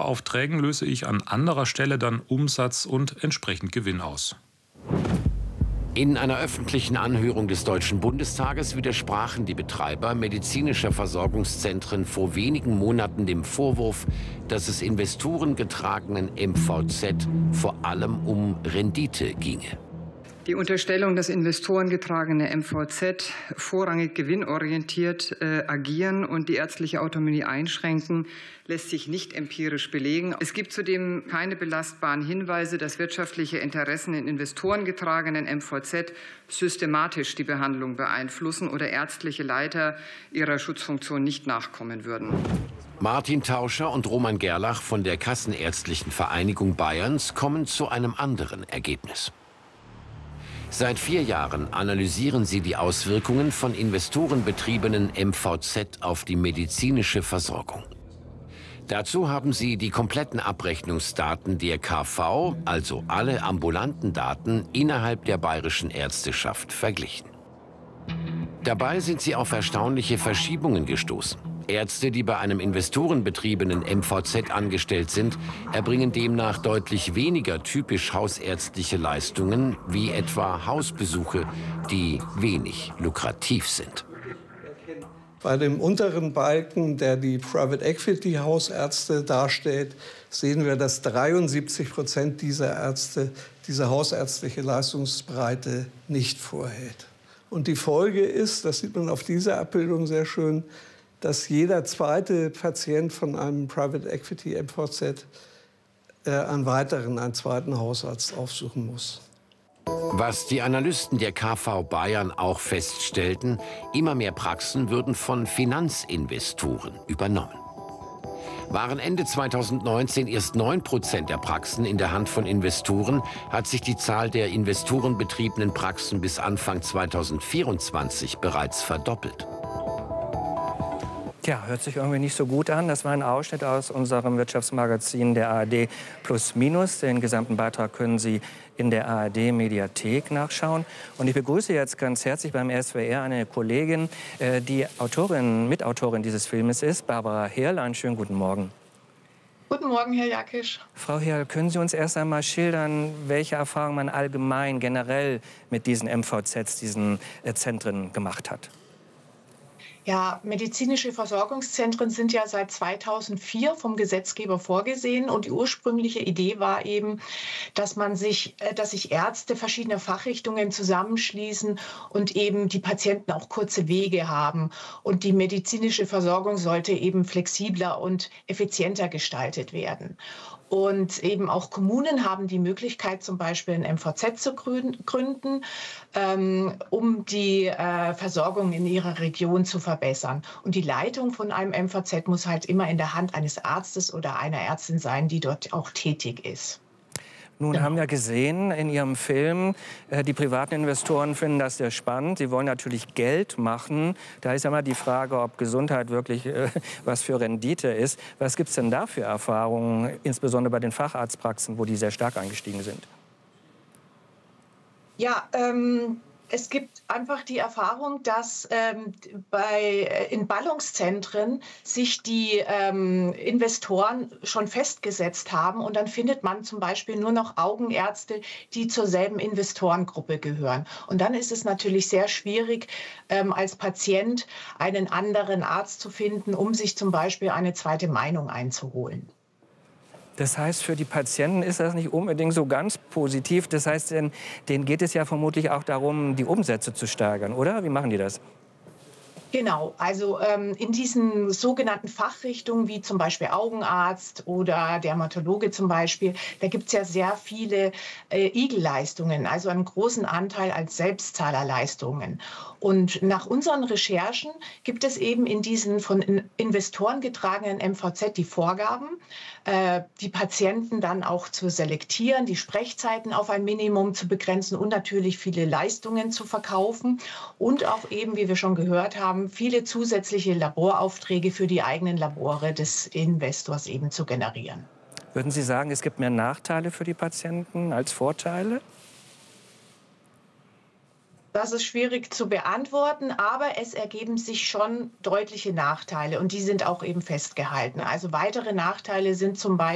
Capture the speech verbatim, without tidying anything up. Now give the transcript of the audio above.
Laboraufträgen löse ich an anderer Stelle dann Umsatz und entsprechend Gewinn aus. In einer öffentlichen Anhörung des Deutschen Bundestages widersprachen die Betreiber medizinischer Versorgungszentren vor wenigen Monaten dem Vorwurf, dass es investorengetragenen M V Z vor allem um Rendite ginge. Die Unterstellung, dass investorengetragene M V Z vorrangig gewinnorientiert äh, agieren und die ärztliche Autonomie einschränken, lässt sich nicht empirisch belegen. Es gibt zudem keine belastbaren Hinweise, dass wirtschaftliche Interessen in investorengetragenen M V Z systematisch die Behandlung beeinflussen oder ärztliche Leiter ihrer Schutzfunktion nicht nachkommen würden. Martin Tauscher und Roman Gerlach von der Kassenärztlichen Vereinigung Bayerns kommen zu einem anderen Ergebnis. Seit vier Jahren analysieren sie die Auswirkungen von investorenbetriebenen M V Z auf die medizinische Versorgung. Dazu haben sie die kompletten Abrechnungsdaten der K V, also alle ambulanten Daten, innerhalb der bayerischen Ärzteschaft verglichen. Dabei sind sie auf erstaunliche Verschiebungen gestoßen. Ärzte, die bei einem investorenbetriebenen M V Z angestellt sind, erbringen demnach deutlich weniger typisch hausärztliche Leistungen, wie etwa Hausbesuche, die wenig lukrativ sind. Bei dem unteren Balken, der die Private Equity Hausärzte darstellt, sehen wir, dass dreiundsiebzig Prozent dieser Ärzte diese hausärztliche Leistungsbreite nicht vorhält. Und die Folge ist, das sieht man auf dieser Abbildung sehr schön, dass jeder zweite Patient von einem Private Equity M V Z äh, einen weiteren, einen zweiten Hausarzt aufsuchen muss. Was die Analysten der K V Bayern auch feststellten, immer mehr Praxen würden von Finanzinvestoren übernommen. Waren Ende zweitausendneunzehn erst neun Prozent der Praxen in der Hand von Investoren, hat sich die Zahl der investorenbetriebenen Praxen bis Anfang zweitausendvierundzwanzig bereits verdoppelt. Ja, hört sich irgendwie nicht so gut an. Das war ein Ausschnitt aus unserem Wirtschaftsmagazin der A R D Plus Minus. Den gesamten Beitrag können Sie in der A R D-Mediathek nachschauen. Und ich begrüße jetzt ganz herzlich beim S W R eine Kollegin, die Autorin, Mitautorin dieses Filmes ist, Barbara Herrl. Einen schönen guten Morgen. Guten Morgen, Herr Jakisch. Frau Herrl, können Sie uns erst einmal schildern, welche Erfahrungen man allgemein, generell mit diesen M V Zs, diesen Zentren gemacht hat? Ja, medizinische Versorgungszentren sind ja seit zweitausendvier vom Gesetzgeber vorgesehen und die ursprüngliche Idee war eben, dass man sich, dass sich Ärzte verschiedener Fachrichtungen zusammenschließen und eben die Patienten auch kurze Wege haben und die medizinische Versorgung sollte eben flexibler und effizienter gestaltet werden. Und eben auch Kommunen haben die Möglichkeit, zum Beispiel ein M V Z zu gründen, ähm, um die äh, Versorgung in ihrer Region zu verbessern. Und die Leitung von einem M V Z muss halt immer in der Hand eines Arztes oder einer Ärztin sein, die dort auch tätig ist. Nun Genau. haben wir gesehen in Ihrem Film, äh, die privaten Investoren finden das sehr spannend. Sie wollen natürlich Geld machen. Da ist ja immer die Frage, ob Gesundheit wirklich äh, was für Rendite ist. Was gibt es denn da für Erfahrungen, insbesondere bei den Facharztpraxen, wo die sehr stark angestiegen sind? Ja, ähm es gibt einfach die Erfahrung, dass ähm, bei, in Ballungszentren sich die ähm, Investoren schon festgesetzt haben und dann findet man zum Beispiel nur noch Augenärzte, die zur selben Investorengruppe gehören. Und dann ist es natürlich sehr schwierig, ähm, als Patient einen anderen Arzt zu finden, um sich zum Beispiel eine zweite Meinung einzuholen. Das heißt, für die Patienten ist das nicht unbedingt so ganz positiv. Das heißt, denen geht es ja vermutlich auch darum, die Umsätze zu steigern, oder? Wie machen die das? Genau, also ähm, in diesen sogenannten Fachrichtungen wie zum Beispiel Augenarzt oder Dermatologe zum Beispiel, da gibt es ja sehr viele äh, I G L-Leistungen, also einen großen Anteil als Selbstzahlerleistungen. Und nach unseren Recherchen gibt es eben in diesen von Investoren getragenen M V Z die Vorgaben, äh, die Patienten dann auch zu selektieren, die Sprechzeiten auf ein Minimum zu begrenzen und natürlich viele Leistungen zu verkaufen und auch eben, wie wir schon gehört haben, viele zusätzliche Laboraufträge für die eigenen Labore des Investors eben zu generieren. Würden Sie sagen, es gibt mehr Nachteile für die Patienten als Vorteile? Das ist schwierig zu beantworten, aber es ergeben sich schon deutliche Nachteile und die sind auch eben festgehalten. Also weitere Nachteile sind zum Beispiel